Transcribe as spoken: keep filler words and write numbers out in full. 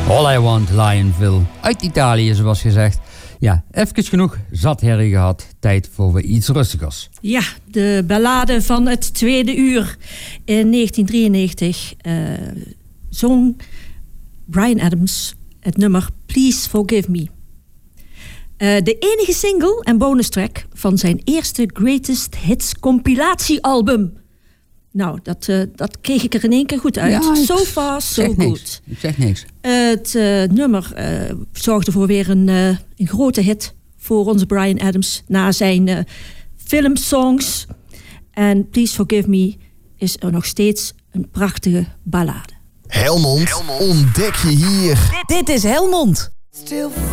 All I Want, Lionville. Uit Italië, zoals gezegd. Ja, even genoeg zatherrie gehad. Tijd voor weer iets rustigers. Ja, de ballade van het tweede uur. In negentien drieënnegentig uh, zong Bryan Adams het nummer Please Forgive Me. Uh, de enige single en bonus track van zijn eerste Greatest Hits compilatiealbum. Nou, dat, uh, dat kreeg ik er in één keer goed uit. Ja, so far, so good. Niks. Ik zeg niks. Uh, het uh, nummer uh, zorgde voor weer een, uh, een grote hit voor onze Bryan Adams na zijn uh, filmsongs. En Please Forgive Me is er nog steeds een prachtige ballade. Helmond, Helmond. Ontdek je hier. Dit is Helmond. Still